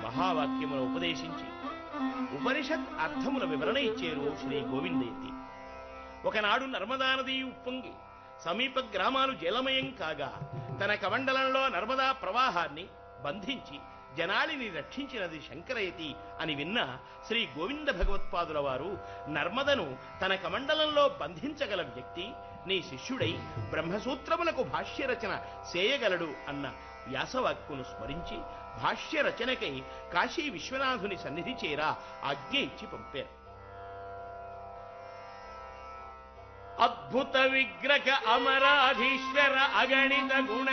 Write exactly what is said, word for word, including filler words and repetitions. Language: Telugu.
మహావాక్యమును ఉపదేశించి ఉపనిషత్ అర్థముల వివరణ ఇచ్చేరు శ్రీ గోవిందయతి. ఒకనాడు నర్మదా నది ఉప్పొంగి సమీప గ్రామాలు జలమయం కాగా తన కమండలంలో నర్మదా ప్రవాహాన్ని బంధించి జనాలిని రక్షించినది శంకరయతి అని విన్న శ్రీ గోవింద భగవత్పాదుల వారు నర్మదను తన కమండలంలో బంధించగల వ్యక్తి నీ శిష్యుడై బ్రహ్మసూత్రములకు భాష్యరచన చేయగలడు అన్న వ్యాసవాక్కును స్మరించి భాష్యరచనకై కాశీ విశ్వనాథుని సన్నిధి చేరా ఆజ్ఞ ఇచ్చి పంపారు. అద్భుత విగ్రహ అమరాధీశ్వర అగణిత గుణ